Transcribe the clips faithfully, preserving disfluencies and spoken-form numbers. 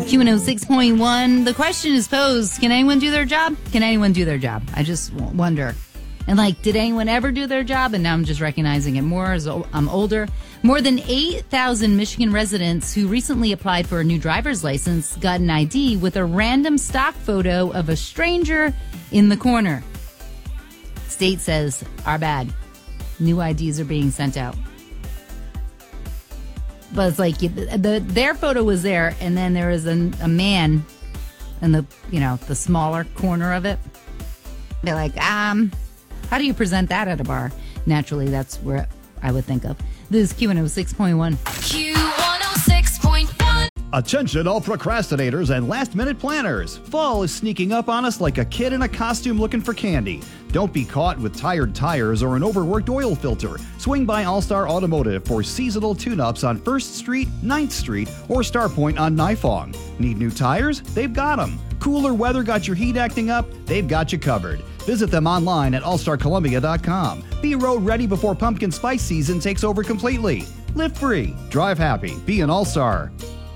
Q one oh six point one. The question is posed, can anyone do their job? Can anyone do their job? I just wonder. And like, did anyone ever do their job? And now I'm just recognizing it more as I'm older. More than eight thousand Michigan residents who recently applied for a new driver's license got an I D with a random stock photo of a stranger in the corner. State says, our bad. New I Ds are being sent out. But it's like the, the their photo was there, and then there was a, a man in the, you know, the smaller corner of it. They're like, um... how do you present that at a bar? Naturally, that's where I would think of. This is Q one oh six point one. Q one oh six point one. Attention all procrastinators and last-minute planners. Fall is sneaking up on us like a kid in a costume looking for candy. Don't be caught with tired tires or an overworked oil filter. Swing by All-Star Automotive for seasonal tune-ups on first street, ninth street, or Starpoint on Nifong. Need new tires? They've got them. Cooler weather got your heat acting up? They've got you covered. Visit them online at all star columbia dot com. Be road ready before pumpkin spice season takes over completely. Live free, drive happy, be an all-star.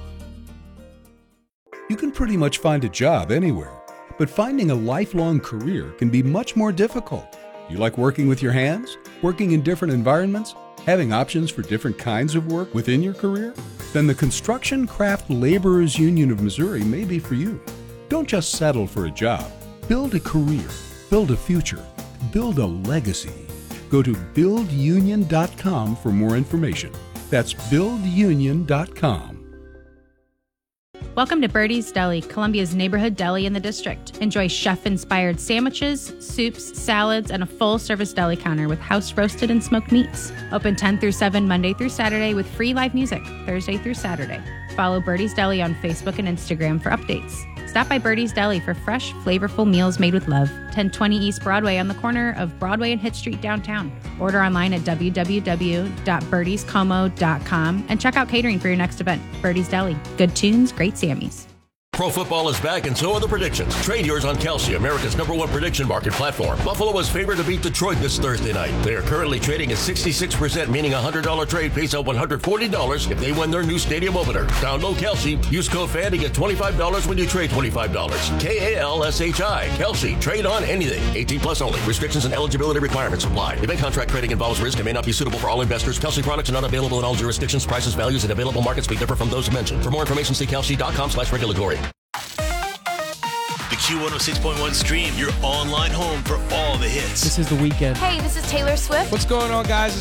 You can pretty much find a job anywhere, but finding a lifelong career can be much more difficult. You like working with your hands? Working in different environments? Having options for different kinds of work within your career? Then the Construction Craft Laborers Union of Missouri may be for you. Don't just settle for a job. Build a career. Build a future. Build a legacy. Go to build union dot com for more information. That's build union dot com. Welcome to Birdie's Deli, Columbia's neighborhood deli in the district. Enjoy chef-inspired sandwiches, soups, salads, and a full-service deli counter with house-roasted and smoked meats. Open ten through seven Monday through Saturday with free live music Thursday through Saturday. Follow Birdie's Deli on Facebook and Instagram for updates. Stop by Birdie's Deli for fresh, flavorful meals made with love. ten twenty East Broadway on the corner of Broadway and Hitt Street downtown. Order online at w w w dot birdies como dot com and check out catering for your next event. Birdie's Deli. Good tunes, great Sammys. Pro football is back, and so are the predictions. Trade yours on Kalshi, America's number one prediction market platform. Buffalo is favored to beat Detroit this Thursday night. They are currently trading at sixty-six percent, meaning a one hundred dollars trade pays out one hundred forty dollars if they win their new stadium opener. Download Kalshi. Use code FAN to get twenty-five dollars when you trade twenty-five dollars. K A L S H I. Kalshi. Trade on anything. eighteen plus only. Restrictions and eligibility requirements apply. Event contract trading involves risk and may not be suitable for all investors. Kalshi products are not available in all jurisdictions. Prices, values, and available markets may differ from those mentioned. For more information, see kalshi dot com slash regulatory. The Q one oh six point one stream, your online home for all the hits. This is The Weeknd. Hey, this is Taylor Swift. What's going on, guys?